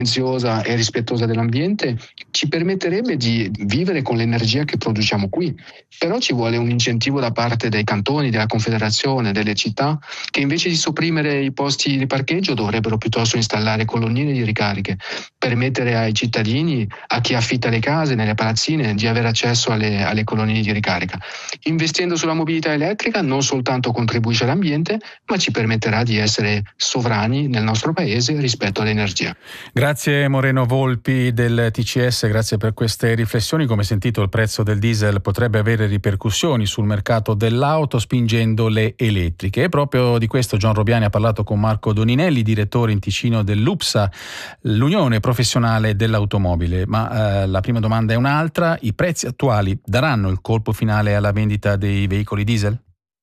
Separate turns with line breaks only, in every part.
silenziosa e rispettosa dell'ambiente ci permetterebbe di vivere con l'energia che produciamo qui. Però ci vuole un incentivo da parte dei cantoni, della Confederazione, delle città, che invece di sopprimere i posti di parcheggio dovrebbero piuttosto installare colonnine di ricariche, permettere ai cittadini, a chi affitta le case nelle palazzine, di avere accesso alle colonnine di ricarica. Investendo sulla mobilità elettrica non soltanto contribuisce all'ambiente, ma ci permetterà di essere sovrani nel nostro paese rispetto all'energia.
Grazie Moreno Volpi del TCS, grazie per queste riflessioni. Come sentito, il prezzo del diesel potrebbe avere ripercussioni sul mercato dell'auto, spingendo le elettriche. E proprio di questo John Robiani ha parlato con Marco Doninelli, direttore in Ticino dell'UPSA, l'Unione Professionale dell'Automobile. Ma la prima domanda è un'altra: i prezzi attuali daranno il colpo finale alla vendita dei veicoli diesel?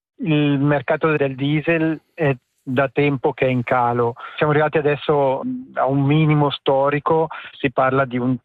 Il mercato del diesel è da tempo che è in calo. Siamo arrivati adesso a un minimo storico, si parla di un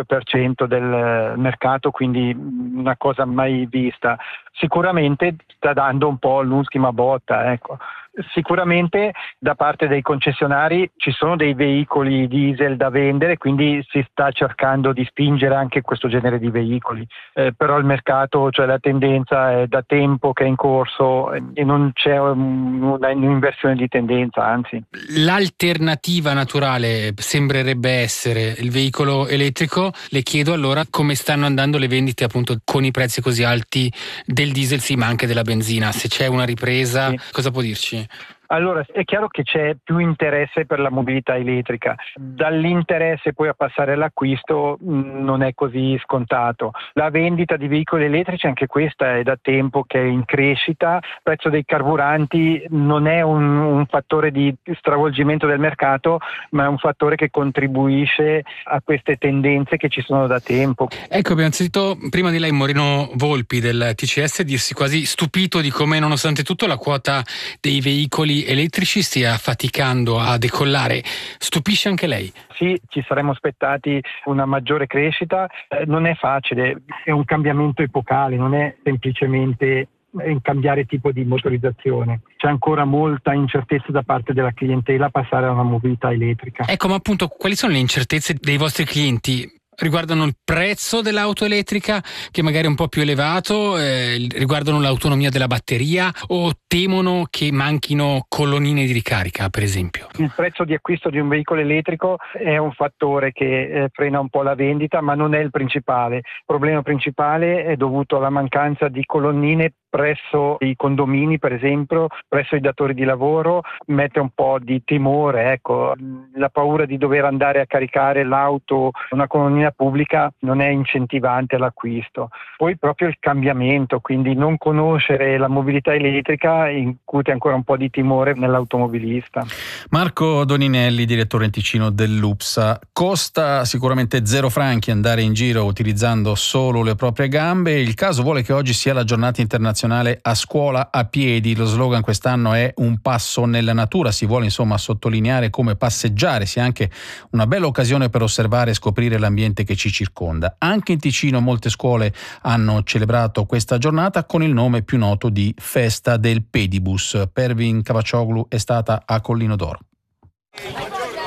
5% del mercato, quindi una cosa mai vista. Sicuramente sta dando un po' l'ultima botta, ecco. Sicuramente da parte dei concessionari ci sono dei veicoli diesel da vendere, quindi si sta cercando di spingere anche questo genere di veicoli, però il mercato, cioè la tendenza è da tempo che è in corso e non c'è un'inversione di tendenza, anzi.
L'alternativa naturale sembrerebbe essere il veicolo elettrico. Le chiedo allora come stanno andando le vendite appunto con i prezzi così alti del diesel, sì, ma anche della benzina. Se c'è una ripresa, sì. Cosa può dirci?
Allora, è chiaro che c'è più interesse per la mobilità elettrica. Dall'interesse poi a passare all'acquisto non è così scontato. La vendita di veicoli elettrici, anche questa è da tempo che è in crescita. Il prezzo dei carburanti non è un fattore di stravolgimento del mercato, ma è un fattore che contribuisce a queste tendenze che ci sono da tempo.
Ecco, abbiamo sentito prima di lei Moreno Volpi del TCS dirsi quasi stupito di come, nonostante tutto, la quota dei veicoli elettrici stia faticando a decollare. Stupisce anche lei?
Sì, ci saremmo aspettati una maggiore crescita. Non è facile, è un cambiamento epocale, non è semplicemente cambiare tipo di motorizzazione. C'è ancora molta incertezza da parte della clientela a passare a una mobilità elettrica.
Ecco, ma appunto, quali sono le incertezze dei vostri clienti? Riguardano il prezzo dell'auto elettrica, che magari è un po' più elevato, riguardano l'autonomia della batteria, o temono che manchino colonnine di ricarica, per esempio?
Il prezzo di acquisto di un veicolo elettrico è un fattore che frena un po' la vendita, ma non è il principale. Il problema principale è dovuto alla mancanza di colonnine presso i condomini, per esempio, presso i datori di lavoro. Mette un po' di timore, ecco, la paura di dover andare a caricare l'auto, una colonnina pubblica, non è incentivante all'acquisto. Poi proprio il cambiamento, quindi non conoscere la mobilità elettrica incute ancora un po' di timore nell'automobilista.
Marco Doninelli, direttore in Ticino dell'UPSA. Costa sicuramente 0 franchi andare in giro utilizzando solo le proprie gambe. Il caso vuole che oggi sia la giornata internazionale a scuola a piedi. Lo slogan quest'anno è un passo nella natura. Si vuole insomma sottolineare come passeggiare sia anche una bella occasione per osservare e scoprire l'ambiente che ci circonda. Anche in Ticino molte scuole hanno celebrato questa giornata con il nome più noto di Festa del Pedibus. Pervin Cavaccioglu è stata a Collino d'Oro.
Come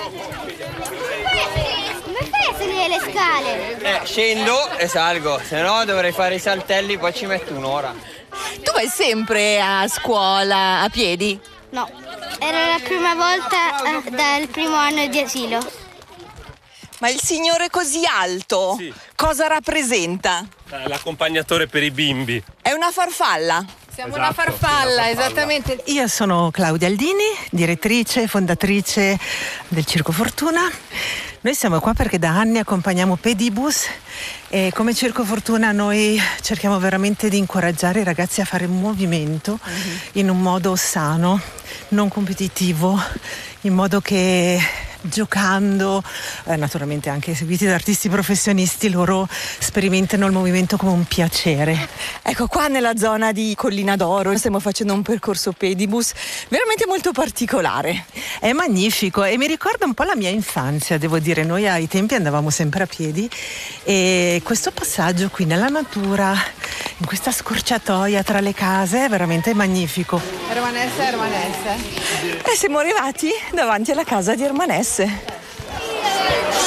fai a salire le scale?
Scendo e salgo, se no dovrei fare i saltelli, poi ci metto un'ora.
Tu vai sempre a scuola a piedi?
No, era la prima volta dal primo anno di asilo.
Ma il signore così alto, sì, cosa rappresenta?
L'accompagnatore per i bimbi.
È una farfalla?
Siamo una farfalla, esattamente.
Io sono Claudia Aldini, direttrice e fondatrice del Circo Fortuna. Noi siamo qua perché da anni accompagniamo Pedibus e come Circo Fortuna noi cerchiamo veramente di incoraggiare i ragazzi a fare movimento in un modo sano, non competitivo, in modo che giocando, naturalmente anche seguiti da artisti professionisti, loro sperimentano il movimento come un piacere.
Ecco, qua nella zona di Collina d'Oro stiamo facendo un percorso Pedibus veramente molto particolare.
È magnifico e mi ricorda un po' la mia infanzia, devo dire. Noi ai tempi andavamo sempre a piedi e questo passaggio qui nella natura, in questa scorciatoia tra le case, è veramente magnifico.
Ermanesse.
Siamo arrivati davanti alla casa di Ermanesse.